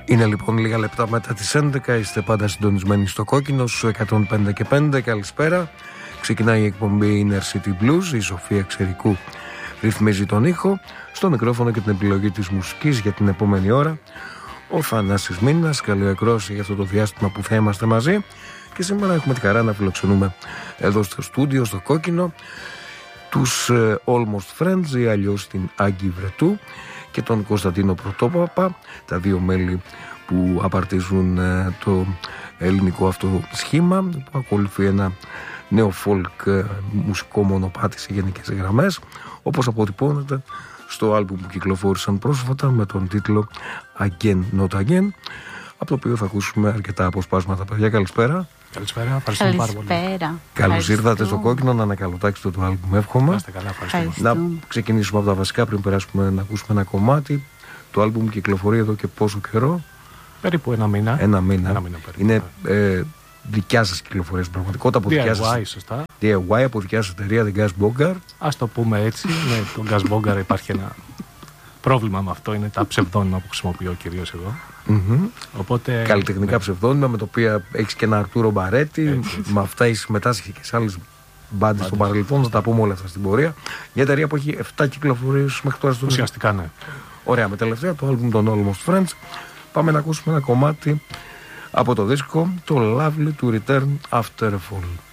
Είναι λοιπόν λίγα λεπτά μετά τις 11, είστε πάντα συντονισμένοι στο Κόκκινο στους 105 και 5. Καλησπέρα. Ξεκινάει η εκπομπή Inner City Blues. Η Σοφία Ξερικού ρυθμίζει τον ήχο. Στο μικρόφωνο και την επιλογή της μουσικής για την επόμενη ώρα ο Θανάσης Μήνας. Καλή ακρόαση για αυτό το διάστημα που θα είμαστε μαζί. Και σήμερα έχουμε τη χαρά να φιλοξενούμε εδώ στο στούντιο, στο Κόκκινο, τους Almost Friends ή αλλιώς την Άγκη Βρετού και τον Κωνσταντίνο Πρωτόπαπα, τα δύο μέλη που απαρτίζουν το ελληνικό αυτό σχήμα που ακολουθεί ένα νέο folk μουσικό μονοπάτι σε γενικές γραμμές, όπως αποτυπώνεται στο άλμπουμ που κυκλοφόρησαν πρόσφατα με τον τίτλο Again Not Again, από το οποίο θα ακούσουμε αρκετά αποσπάσματα. Παιδιά, καλησπέρα. Καλησπέρα, ευχαριστούμε πάρα πολύ. Καλώς ήρθατε στο Κόκκινο, να ανακαλωτάξετε το άλμπουμ, εύχομαι. Είστε καλά, ευχαριστούμε. Να ξεκινήσουμε από τα βασικά πριν περάσουμε να ακούσουμε ένα κομμάτι. Το άλμπουμ κυκλοφορεί εδώ και πόσο καιρό? Περίπου ένα μήνα. Ένα μήνα περίπου. Είναι δικιά σας κυκλοφορία στην πραγματικότητα, από δικιά σας. DIY, σωστά. DIY, από δικιά σας εταιρεία, την Gas Bogart. Ας το πούμε έτσι. Με τον Gas Bogart υπάρχει ένα πρόβλημα με αυτό. Είναι τα ψευδόνυμα που χρησιμοποιώ κυρίως εγώ. Οπότε, καλλιτεχνικά ψευδόνυμα, με το οποίο έχεις και ένα Αρτούρο Μπαρέτη. Με αυτά έχει συμμετάσχει και σε άλλες μπάντες στο παρελθόν. Θα τα πούμε όλα αυτά στην πορεία. Μια εταιρεία που έχει 7 κυκλοφορίες μέχρι τώρα. Ουσιαστικά, ναι. Ωραία, με τελευταία το άλμπουμ των Almost Friends. Πάμε να ακούσουμε ένα κομμάτι από το δίσκο, το Lovely to Return After a Fall.